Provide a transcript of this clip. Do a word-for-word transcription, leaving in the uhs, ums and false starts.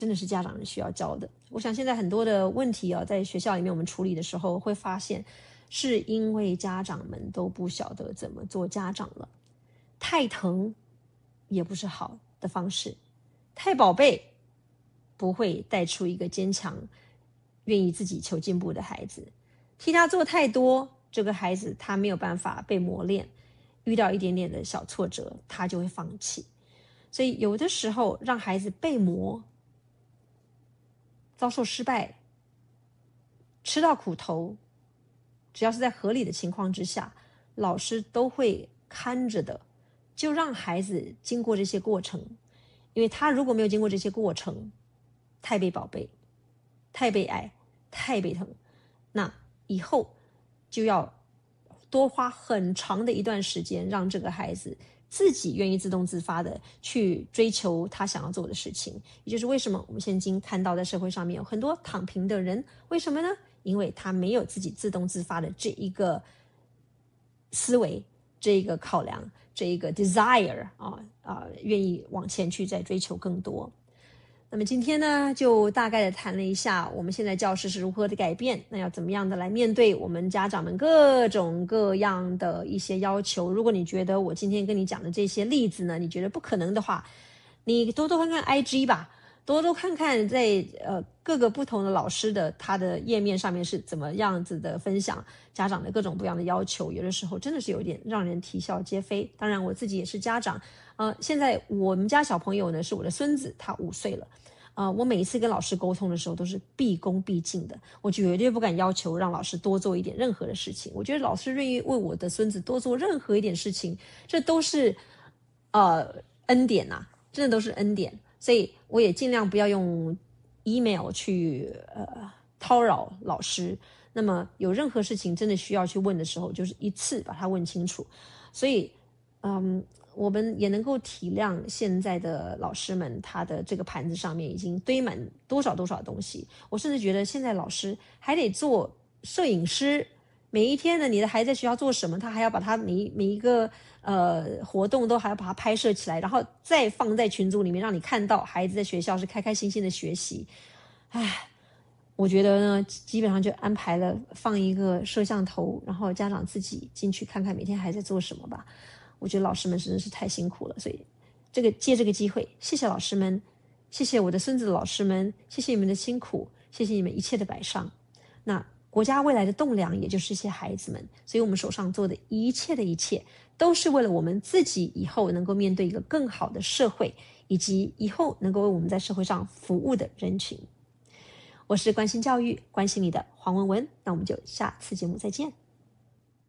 真的是家长需要教的。我想现在很多的问题啊，在学校里面我们处理的时候会发现，是因为家长们都不晓得怎么做家长了。太疼也不是好的方式，太宝贝不会带出一个坚强愿意自己求进步的孩子。替他做太多，这个孩子他没有办法被磨练，遇到一点点的小挫折他就会放弃。所以有的时候让孩子被磨，遭受失败，吃到苦头，只要是在合理的情况之下，老师都会看着的，就让孩子经过这些过程。因为他如果没有经过这些过程，太被宝贝，太被爱，太被疼，那以后就要多花很长的一段时间，让这个孩子自己愿意自动自发的去追求他想要做的事情。也就是为什么我们现今看到在社会上面有很多躺平的人，为什么呢？因为他没有自己自动自发的这一个思维，这一个考量，这一个 desire 啊啊，愿意往前去再追求更多。那么今天呢，就大概的谈了一下我们现在教室是如何的改变，那要怎么样的来面对我们家长们各种各样的一些要求。如果你觉得我今天跟你讲的这些例子呢，你觉得不可能的话，你多多看看 I G 吧，多多看看在呃各个不同的老师的他的页面上面是怎么样子的分享家长的各种不一样的要求，有的时候真的是有点让人啼笑皆非。当然我自己也是家长，呃，现在我们家小朋友呢是我的孙子，他五岁了。呃，我每一次跟老师沟通的时候都是毕恭毕敬的，我绝对不敢要求让老师多做一点任何的事情。我觉得老师愿意为我的孙子多做任何一点事情，这都是呃恩典啊，真的都是恩典。所以我也尽量不要用 email 去呃叨扰老师。那么有任何事情真的需要去问的时候，就是一次把它问清楚。所以嗯。我们也能够体谅现在的老师们，他的这个盘子上面已经堆满多少多少东西。我甚至觉得现在老师还得做摄影师，每一天呢，你的孩子在学校做什么，他还要把他每每一个呃活动都还要把它拍摄起来，然后再放在群组里面，让你看到孩子在学校是开开心心的学习。唉，我觉得呢，基本上就安排了放一个摄像头，然后家长自己进去看看每天孩子在做什么吧。我觉得老师们真的是太辛苦了，所以这个借这个机会，谢谢老师们，谢谢我的孙子的老师们，谢谢你们的辛苦，谢谢你们一切的摆上。那国家未来的栋梁也就是这些孩子们，所以我们手上做的一切的一切，都是为了我们自己以后能够面对一个更好的社会，以及以后能够为我们在社会上服务的人群。我是关心教育，关心你的黄文文，那我们就下次节目再见。